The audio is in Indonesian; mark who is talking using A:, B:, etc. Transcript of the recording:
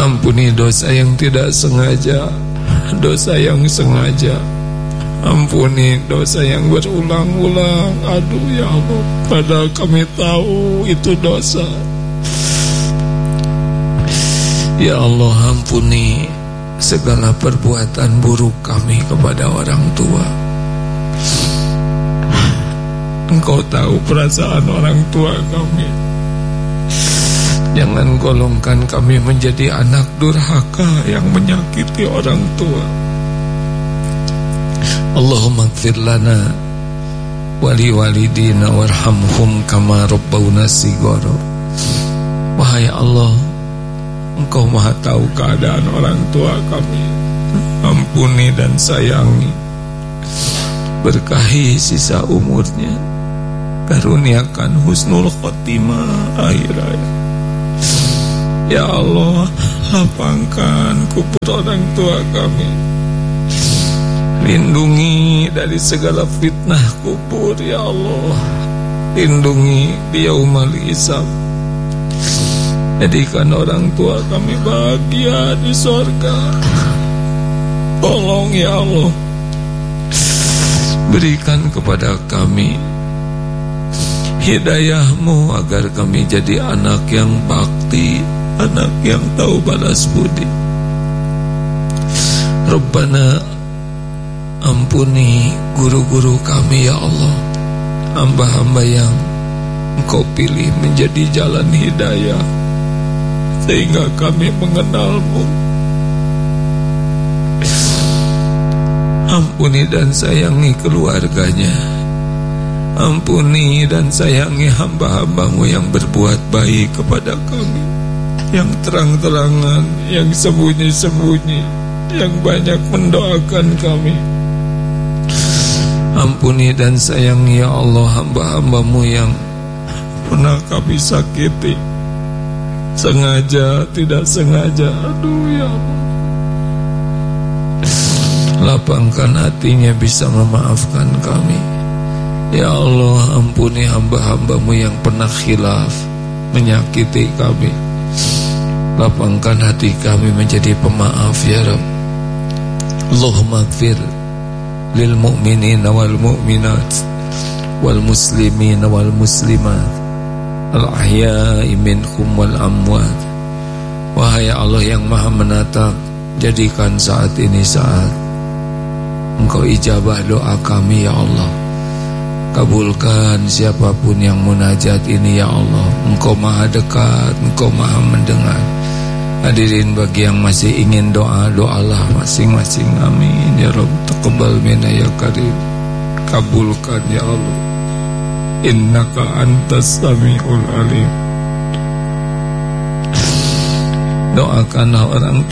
A: Ampuni dosa yang tidak sengaja, dosa yang sengaja. Ampuni dosa yang berulang-ulang. Aduh ya Allah, padahal kami tahu itu dosa. Ya Allah, ampuni segala perbuatan buruk kami kepada orang tua. Engkau tahu perasaan orang tua kami. Jangan golongkan kami menjadi anak durhaka yang menyakiti orang tua. Allahumma ighfir lana wali walidina warhamhum kama rabbawna shighara. Wahai Allah, Engkau Maha tahu keadaan orang tua kami. Ampuni dan sayangi, berkahi sisa umurnya, karuniakan husnul khotimah akhir hayat. Ya Allah, lapangkan kubur orang tua kami. Lindungi dari segala fitnah kubur, ya Allah. Lindungi di yaumul hisab. Jadikan orang tua kami bahagia di surga. Tolong ya Allah, berikan kepada kami hidayah-Mu agar kami jadi anak yang bakti, anak yang tahu balas budi. Rabbana, ampuni guru-guru kami ya Allah, hamba-hamba yang Engkau pilih menjadi jalan hidayah sehingga kami mengenal-Mu. Ampuni dan sayangi keluarganya. Ampuni dan sayangi hamba-hamba-Mu yang berbuat baik kepada kami, yang terang-terangan, yang sembunyi-sembunyi, yang banyak mendoakan kami. Ampuni dan sayangi ya Allah hamba-hamba-Mu yang pernah kami sakiti, sengaja, tidak sengaja. Aduh ya Allah, lapangkan hatinya bisa memaafkan kami. Ya Allah, ampuni hamba-hamba-Mu yang pernah khilaf, menyakiti kami. Lapangkan hati kami menjadi pemaaf ya Rabb. Allahumma ighfir lil mu'minina wal mu'minat wal muslimina wal muslimat al ahya'i minhum wal amwat. Wahai Allah yang Maha menatap, jadikan saat ini saat Engkau ijabah doa kami ya Allah. Kabulkan siapapun yang munajat ini ya Allah. Engkau Maha dekat, Engkau Maha mendengar. Hadirin bagi yang masih ingin doa, doalah masing-masing. Amin ya Rabb. Taqabbal minna ya Karim. Kabulkan ya Allah. Innaka antas sami'ul alim. Doakanlah orang tua